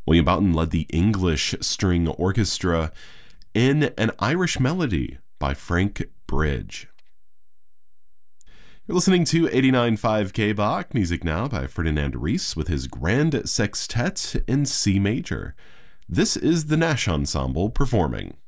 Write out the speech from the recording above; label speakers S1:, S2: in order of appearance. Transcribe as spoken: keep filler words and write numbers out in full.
S1: William Boughton led the English String Orchestra in An Irish Melody by Frank Bridge. You're listening to eighty-nine point five K Bach, music now by Ferdinand Ries with his Grand Sextet in C major. This is the Nash Ensemble performing.